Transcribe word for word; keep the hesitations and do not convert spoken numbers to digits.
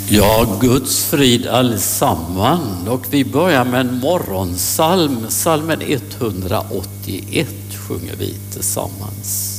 Ja, Guds frid allesamman. Och vi börjar med en morgonsalm. Salmen etthundraåttioett sjunger vi tillsammans.